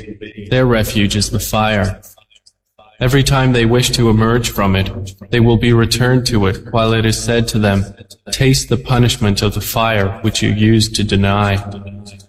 Their refuge is the fire. Every time they wish to emerge from it, they will be returned to it, while it is said to them, "Taste the punishment of the fire which you used to deny."